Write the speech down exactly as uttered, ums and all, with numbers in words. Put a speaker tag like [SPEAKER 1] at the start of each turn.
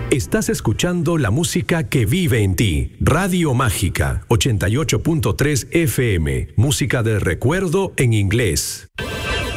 [SPEAKER 1] Estás escuchando la música que vive en ti. Radio Mágica, ochenta y ocho punto tres F M. Música del recuerdo en inglés.